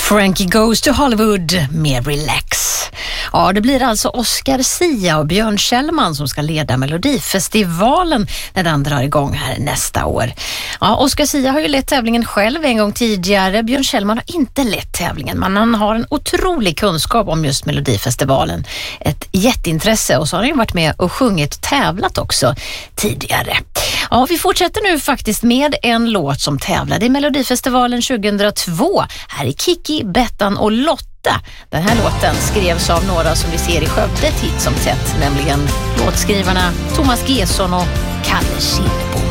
Frankie Goes to Hollywood med Relax. Ja, det blir alltså Oscar Sia och Björn Kjellman som ska leda Melodifestivalen när den drar igång här nästa år. Ja, Oscar Sia har ju lett tävlingen själv en gång tidigare. Björn Kjellman har inte lett tävlingen, men han har en otrolig kunskap om just Melodifestivalen. Ett jätteintresse, och så har han ju varit med och sjungit och tävlat också tidigare. Ja, vi fortsätter nu faktiskt med en låt som tävlade i Melodifestivalen 2002. Här är Kiki, Bettan och Lotta. Den här låten skrevs av några som vi ser i Skövde titt som tätt, nämligen låtskrivarna Thomas Gesson och Kalle Kindbom.